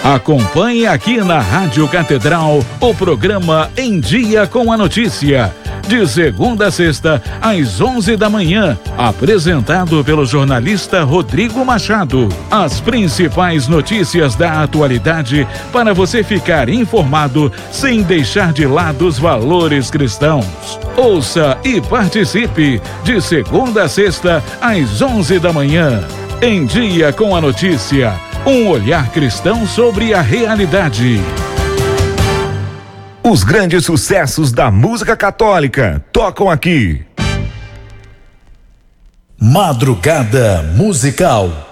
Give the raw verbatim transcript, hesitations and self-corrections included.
Acompanhe aqui na Rádio Catedral o programa Em Dia com a Notícia, de segunda a sexta, às onze da manhã, apresentado pelo jornalista Rodrigo Machado. As principais notícias da atualidade para você ficar informado sem deixar de lado os valores cristãos. Ouça e participe de segunda a sexta, às onze da manhã. Em Dia com a Notícia, um olhar cristão sobre a realidade. Os grandes sucessos da música católica tocam aqui. Madrugada Musical.